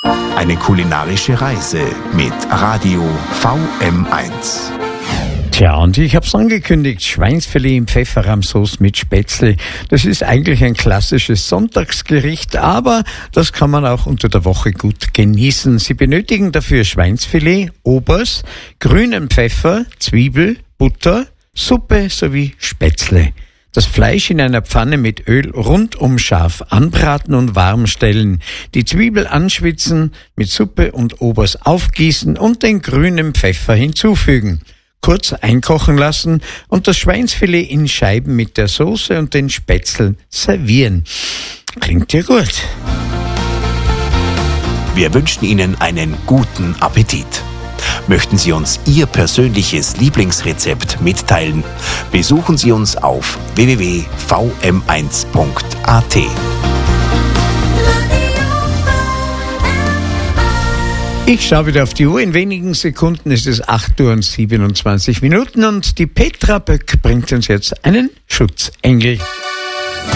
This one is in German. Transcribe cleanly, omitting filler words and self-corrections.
Eine kulinarische Reise mit Radio VM1. Tja, und ich hab's angekündigt, Schweinsfilet im Pfefferrahmsauce mit Spätzle. Das ist eigentlich ein klassisches Sonntagsgericht, aber das kann man auch unter der Woche gut genießen. Sie benötigen dafür Schweinsfilet, Obers, grünen Pfeffer, Zwiebel, Butter, Suppe sowie Spätzle. Das Fleisch in einer Pfanne mit Öl rundum scharf anbraten und warm stellen. Die Zwiebel anschwitzen, mit Suppe und Obers aufgießen und den grünen Pfeffer hinzufügen. Kurz einkochen lassen und das Schweinsfilet in Scheiben mit der Soße und den Spätzlen servieren. Klingt ja gut. Wir wünschen Ihnen einen guten Appetit. Möchten Sie uns Ihr persönliches Lieblingsrezept mitteilen? Besuchen Sie uns auf www.vm1.at. Ich schaue wieder auf die Uhr. In wenigen Sekunden ist es 8:27 und die Petra Böck bringt uns jetzt einen Schutzengel.